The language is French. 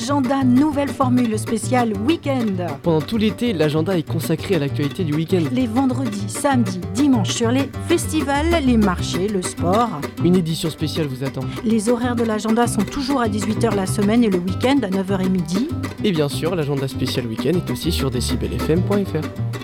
Agenda nouvelle formule spéciale week-end. Pendant tout l'été, l'agenda est consacré à l'actualité du week-end. Les vendredis, samedis, dimanches sur les festivals, les marchés, le sport. Une édition spéciale vous attend. Les horaires de l'agenda sont toujours à 18h la semaine et le week-end à 9h et midi. Et bien sûr, l'agenda spécial week-end est aussi sur decibelfm.fr.